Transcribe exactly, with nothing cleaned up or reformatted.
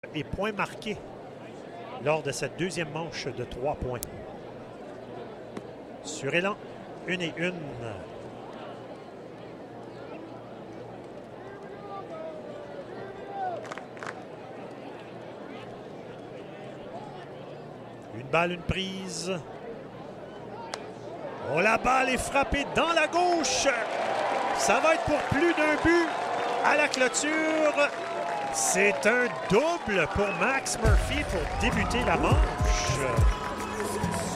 Et point marqué lors de cette deuxième manche de trois points. Sur élan, une et une. Une balle, une prise. Oh, la balle est frappée dans la gauche. Ça va être pour plus d'un but à la clôture. C'est un double pour Max Murphy pour débuter la manche.